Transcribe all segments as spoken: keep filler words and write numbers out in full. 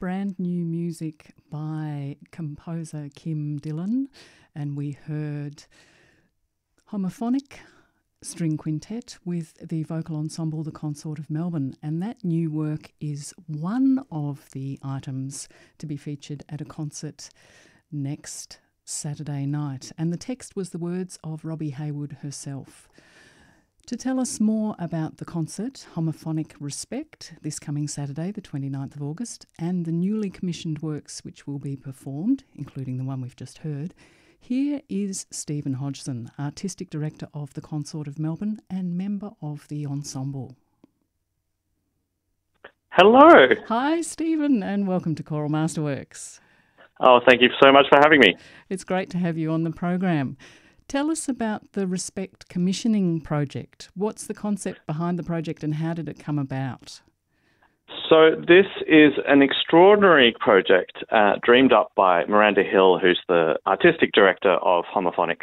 brand new music by composer Kim Dillon, and we heard Homophonic String Quintet with the vocal ensemble The Consort of Melbourne, and that new work is one of the items to be featured at a concert next Saturday night. And the text was the words of Robbie Hayward herself. To tell us more about the concert, Homophonic Respect, this coming Saturday, the twenty-ninth of August, and the newly commissioned works which will be performed, including the one we've just heard, here is Stephen Hodgson, Artistic Director of the Consort of Melbourne and member of the ensemble. Hello. Hi, Stephen, and welcome to Choral Masterworks. Oh, thank you so much for having me. It's great to have you on the program. Tell us about the Respect Commissioning Project. What's the concept behind the project and how did it come about? So this is an extraordinary project uh, dreamed up by Miranda Hill, who's the artistic director of Homophonic.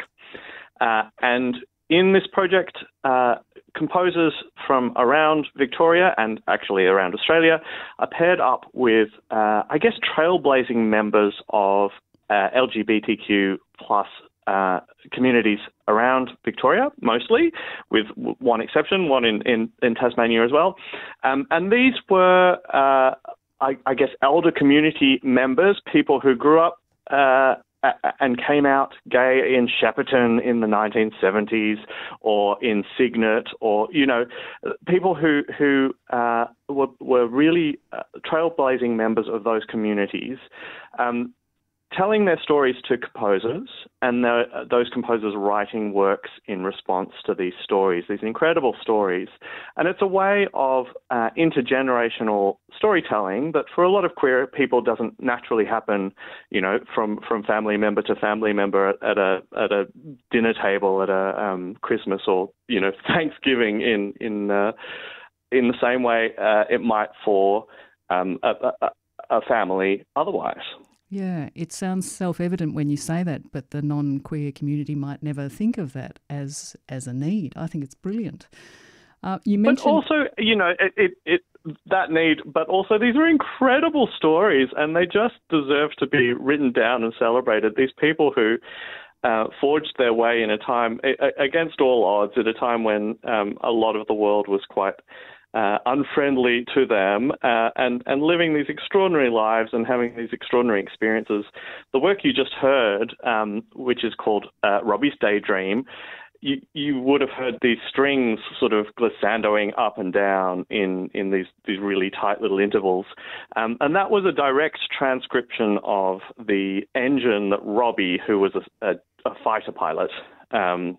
Uh, and in this project, uh, composers from around Victoria and actually around Australia are paired up with, uh, I guess, trailblazing members of uh, L G B T Q plus uh, communities around Victoria, mostly, with one exception, one in, in, in Tasmania as well. Um, and these were, uh, I, I guess, elder community members, people who grew up uh, and came out gay in Shepparton in the nineteen seventies or in Cygnet, or, you know, people who, who uh, were, were really uh, trailblazing members of those communities, um, telling their stories to composers, and the, those composers writing works in response to these stories, these incredible stories. And it's a way of uh, intergenerational storytelling that for a lot of queer people doesn't naturally happen, you know, from, from family member to family member at, at a at a dinner table at a um, Christmas or, you know, Thanksgiving in in uh, in the same way uh, it might for um, a, a, a family otherwise. Yeah, it sounds self-evident when you say that, but the non-queer community might never think of that as as a need. I think it's brilliant. Uh, you mentioned, but also, you know, it, it, it that need, but also these are incredible stories, and they just deserve to be written down and celebrated. These people who uh, forged their way in a time against all odds, at a time when um, a lot of the world was quite Uh, unfriendly to them, uh, and, and living these extraordinary lives and having these extraordinary experiences. The work you just heard, um, which is called uh, Robbie's Daydream, you, you would have heard these strings sort of glissandoing up and down in, in these, these really tight little intervals. Um, and that was a direct transcription of the engine that Robbie, who was a, a, a fighter pilot, um,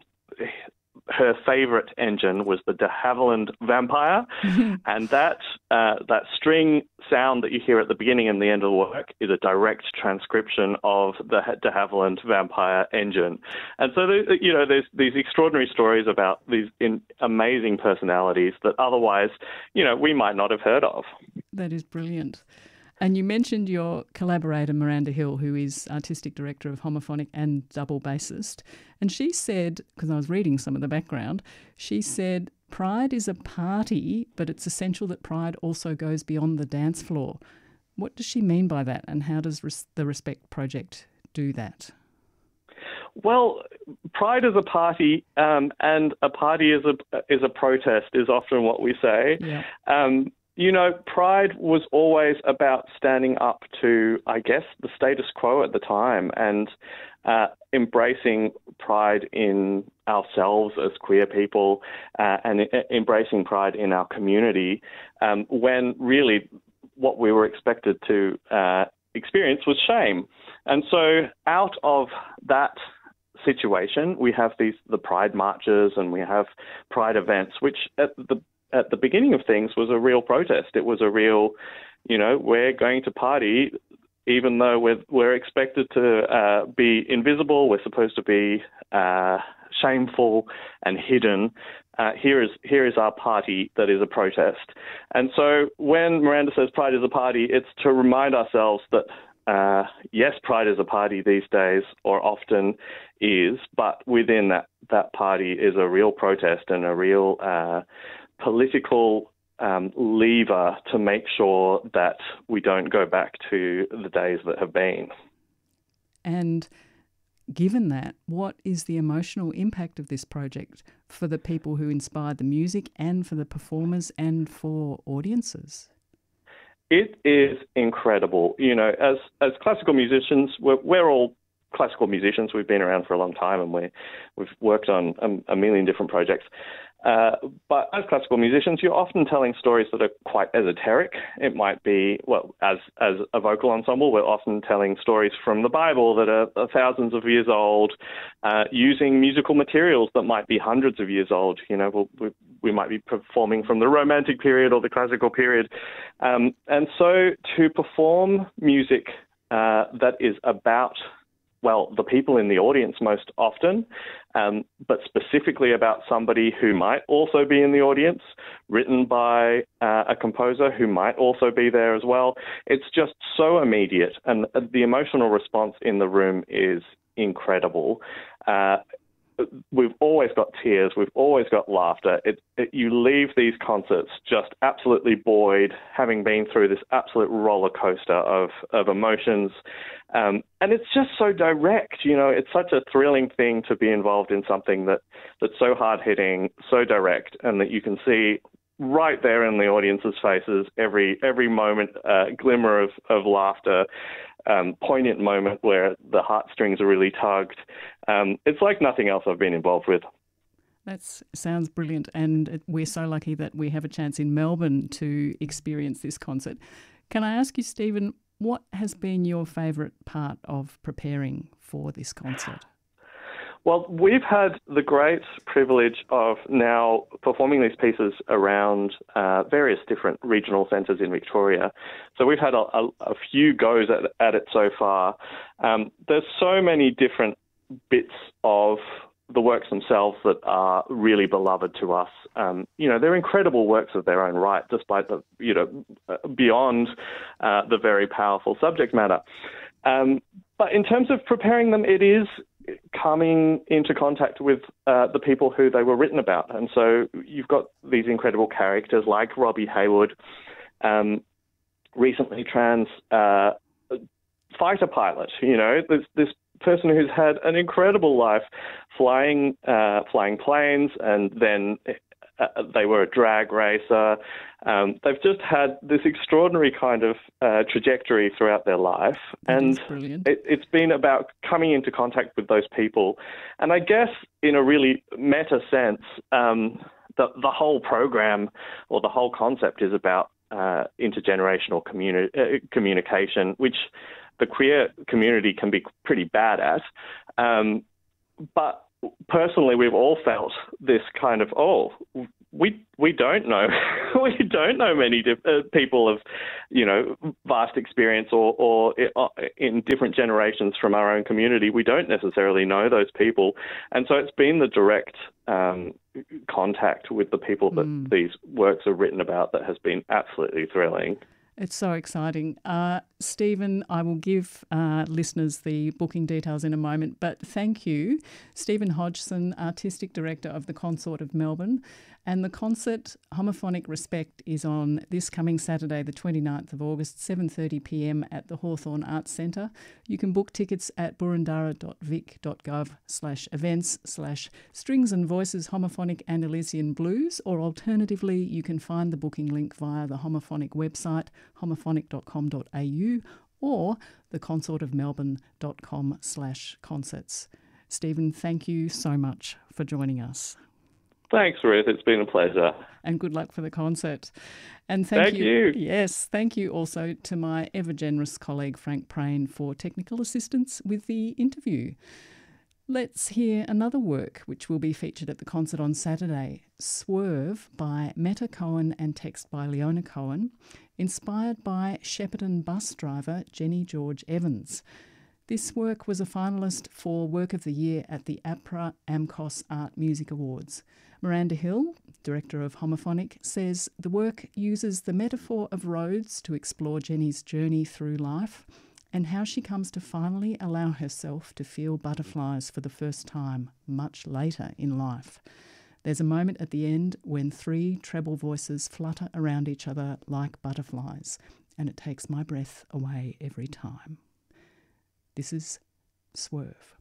her favourite engine was the de Havilland Vampire, and that uh, that string sound that you hear at the beginning and the end of the work is a direct transcription of the de Havilland Vampire engine. And so, you know, there's these extraordinary stories about these in amazing personalities that otherwise, you know, we might not have heard of. That is brilliant. And you mentioned your collaborator, Miranda Hill, who is artistic director of Homophonic and double bassist. And she said, because I was reading some of the background, she said, Pride is a party, but it's essential that Pride also goes beyond the dance floor. What does she mean by that, and how does res- the Respect Project do that? Well, Pride is a party, um, and a party is a is a protest, is often what we say. Yeah. Um, You know, Pride was always about standing up to, I guess, the status quo at the time and uh, embracing pride in ourselves as queer people uh, and I- embracing pride in our community um, when really what we were expected to uh, experience was shame. And so out of that situation, we have these the Pride marches and we have Pride events, which at the at the beginning of things was a real protest. It was a real, you know, we're going to party even though we're, we're expected to uh, be invisible, we're supposed to be uh, shameful and hidden. Uh, here is here is our party that is a protest. And so when Miranda says Pride is a party, it's to remind ourselves that, uh, yes, Pride is a party these days, or often is, but within that, that party is a real protest and a real uh, political um, lever to make sure that we don't go back to the days that have been. And given that, what is the emotional impact of this project for the people who inspired the music and for the performers and for audiences? It is incredible. You know, as as classical musicians, we're, we're all classical musicians. We've been around for a long time, and we we've worked on a, a million different projects. Uh, but as classical musicians, you're often telling stories that are quite esoteric. It might be, well, as as a vocal ensemble, we're often telling stories from the Bible that are, are thousands of years old, uh, using musical materials that might be hundreds of years old. You know, we'll, we we might be performing from the Romantic period or the Classical period, um, and so to perform music uh, that is about, well, the people in the audience most often, um, but specifically about somebody who might also be in the audience, written by uh, a composer who might also be there as well. It's just so immediate, and the emotional response in the room is incredible. Uh, We've always got tears. We've always got laughter. It, it, you leave these concerts just absolutely buoyed, having been through this absolute roller coaster of, of emotions. Um, and it's just so direct. You know, it's such a thrilling thing to be involved in something that, that's so hard-hitting, so direct, and that you can see right there in the audience's faces every every moment, uh, glimmer of, of laughter, um, poignant moment where the heartstrings are really tugged. Um, it's like nothing else I've been involved with. That sounds brilliant, and we're so lucky that we have a chance in Melbourne to experience this concert. Can I ask you, Stephen, what has been your favourite part of preparing for this concert? Well, we've had the great privilege of now performing these pieces around uh, various different regional centres in Victoria. So we've had a, a, a few goes at, at it so far. Um, there's so many different bits of the works themselves that are really beloved to us. Um, you know, they're incredible works of their own right, despite the, you know, beyond uh, the very powerful subject matter. Um, but in terms of preparing them, it is coming into contact with uh, the people who they were written about. And so you've got these incredible characters like Robbie Hayward, um, recently trans uh, fighter pilot, you know, this, this person who's had an incredible life flying, uh, flying planes, and then uh, they were a drag racer. Um, they've just had this extraordinary kind of uh, trajectory throughout their life. That and is brilliant. It, it's been about coming into contact with those people. And I guess in a really meta sense, um, the, the whole program or the whole concept is about uh, intergenerational communi- uh, communication, which the queer community can be pretty bad at. Um, but personally, we've all felt this kind of, oh, we we don't know. we don't know many diff- uh, people of, you know, vast experience or, or in different generations from our own community. We don't necessarily know those people. And so it's been the direct um, contact with the people that mm. these works are written about that has been absolutely thrilling. It's so exciting. Uh, Stephen, I will give uh, listeners the booking details in a moment, but thank you. Stephen Hodgson, Artistic Director of the Consort of Melbourne. And the concert, Homophonic Respect, is on this coming Saturday, the twenty-ninth of August, seven thirty p m at the Hawthorn Arts Centre. You can book tickets at burundara.vic.gov slash events slash strings and voices homophonic Andalusian blues, or alternatively, you can find the booking link via the Homophonic website, homophonic dot com dot a u, or the consort of melbourne dot com slash concerts. Stephen, thank you so much for joining us. Thanks, Ruth. It's been a pleasure. And good luck for the concert. And thank, thank you, you. Yes, thank you also to my ever-generous colleague Frank Prain for technical assistance with the interview. Let's hear another work which will be featured at the concert on Saturday, Swerve by Meta Cohen and text by Leona Cohen, inspired by Shepparton bus driver Jenny George Evans. This work was a finalist for Work of the Year at the APRA AMCOS Art Music Awards. Miranda Hill, director of Homophonic, says the work uses the metaphor of roads to explore Jenny's journey through life and how she comes to finally allow herself to feel butterflies for the first time much later in life. There's a moment at the end when three treble voices flutter around each other like butterflies, and it takes my breath away every time. This is Swerve.